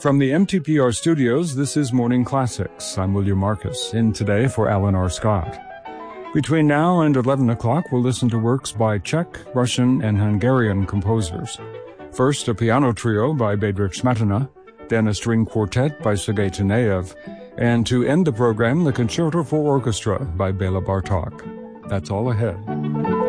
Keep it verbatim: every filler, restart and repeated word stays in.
From the M T P R studios, this is Morning Classics. I'm William Marcus, in today for Alan R. Scott. Between now and eleven o'clock, we'll listen to works by Czech, Russian, and Hungarian composers. First, a piano trio by Bedřich Smetana, then a string quartet by Sergei Taneyev, and to end the program, the Concerto for Orchestra by Bela Bartok. That's all ahead.